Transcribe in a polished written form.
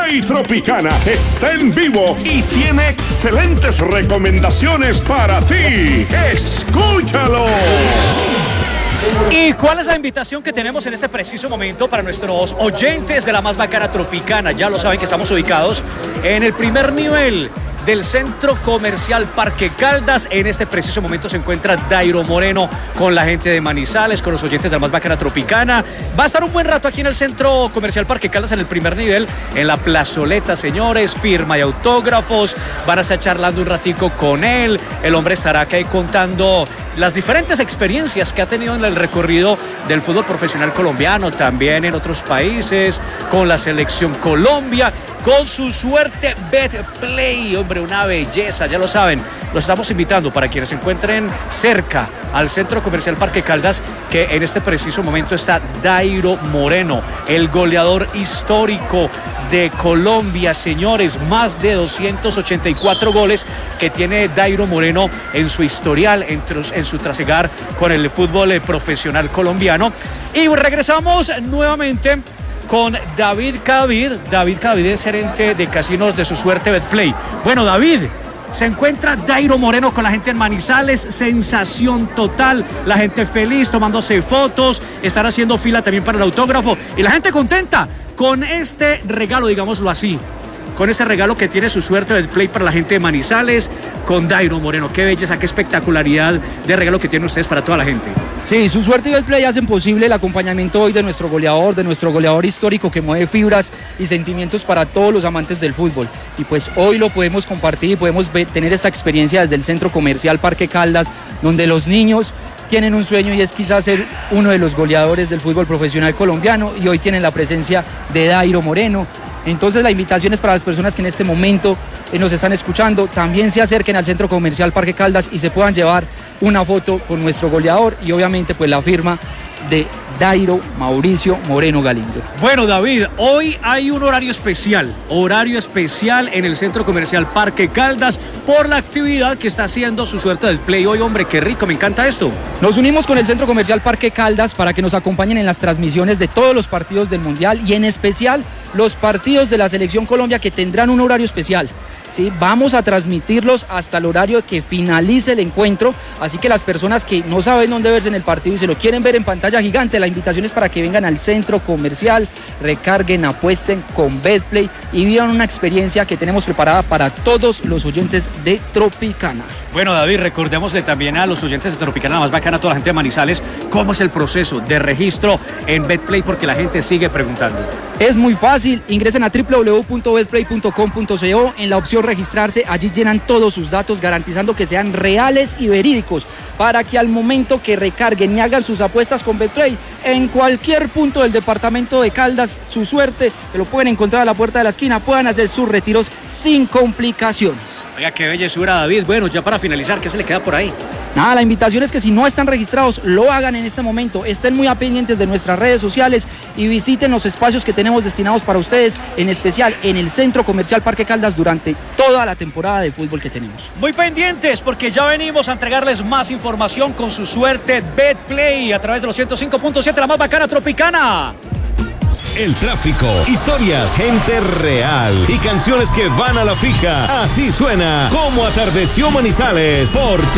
Betplay Tropicana está en vivo y tiene excelentes recomendaciones para ti. ¡Escúchalo! ¿Y cuál es la invitación que tenemos en este preciso momento para nuestros oyentes de la más bacana Tropicana? Ya lo saben que estamos ubicados en el primer nivel del Centro Comercial Parque Caldas. En este preciso momento se encuentra Dairo Moreno con la gente de Manizales, con los oyentes de la más bacana Tropicana. Va a estar un buen rato aquí en el Centro Comercial Parque Caldas, en el primer nivel, en la plazoleta, señores, firma y autógrafos. Van a estar charlando un ratico con él. El hombre estará aquí contando las diferentes experiencias que ha tenido en el recorrido del fútbol profesional colombiano, también en otros países, con la selección Colombia, con su suerte Betplay. Hombre, una belleza, ya lo saben. Los estamos invitando para quienes se encuentren cerca al Centro Comercial Parque Caldas, que en este preciso momento está Dairo Moreno, el goleador histórico de Colombia, señores. Más de 284 goles que tiene Dairo Moreno en su historial, en su trasegar con el fútbol profesional colombiano. Y regresamos nuevamente con David Cadavid. David Cadavid es gerente de casinos de su suerte Betplay. Bueno, David, se encuentra Dairo Moreno con la gente en Manizales, sensación total, la gente feliz, tomándose fotos, estar haciendo fila también para el autógrafo y la gente contenta con este regalo, digámoslo así, con ese regalo que tiene su suerte Betplay para la gente de Manizales, con Dairo Moreno. Qué belleza, qué espectacularidad de regalo que tienen ustedes para toda la gente. Sí, su suerte y Betplay hacen posible el acompañamiento hoy de nuestro goleador histórico que mueve fibras y sentimientos para todos los amantes del fútbol. Y pues hoy lo podemos compartir y podemos tener esta experiencia desde el Centro Comercial Parque Caldas, donde los niños tienen un sueño y es quizás ser uno de los goleadores del fútbol profesional colombiano, y hoy tienen la presencia de Dairo Moreno. Entonces la invitación es para las personas que en este momento nos están escuchando, también se acerquen al Centro Comercial Parque Caldas y se puedan llevar una foto con nuestro goleador y obviamente pues la firma de Dairo Mauricio Moreno Galindo. Bueno, David, hoy hay un horario especial en el Centro Comercial Parque Caldas por la actividad que está haciendo su suerte del Play hoy. Hombre, qué rico, me encanta esto. Nos unimos con el Centro Comercial Parque Caldas para que nos acompañen en las transmisiones de todos los partidos del Mundial y en especial los partidos de la Selección Colombia, que tendrán un horario especial. Sí, vamos a transmitirlos hasta el horario que finalice el encuentro, así que las personas que no saben dónde verse en el partido y se lo quieren ver en pantalla gigante, la invitación es para que vengan al Centro Comercial, recarguen, apuesten con Betplay y vivan una experiencia que tenemos preparada para todos los oyentes de Tropicana. Bueno, David, recordémosle también a los oyentes de Tropicana, la más bacana, a toda la gente de Manizales, cómo es el proceso de registro en Betplay, porque la gente sigue preguntando. Es muy fácil, ingresen a www.betplay.com.co, en la opción registrarse, allí llenan todos sus datos garantizando que sean reales y verídicos para que al momento que recarguen y hagan sus apuestas con Betplay en cualquier punto del departamento de Caldas, su suerte, que lo pueden encontrar a la puerta de la esquina, puedan hacer sus retiros sin complicaciones. Oiga, qué bellezura, David. Bueno, ya para finalizar, ¿qué se le queda por ahí? Nada, la invitación es que si no están registrados, lo hagan en este momento, estén muy pendientes de nuestras redes sociales y visiten los espacios que tenemos destinados para ustedes, en especial en el Centro Comercial Parque Caldas durante toda la temporada de fútbol que tenemos. Muy pendientes, porque ya venimos a entregarles más información con su suerte Betplay a través de los 105.7, la más bacana Tropicana. El tráfico, historias, gente real y canciones que van a la fija. Así suena Como Atardeció Manizales por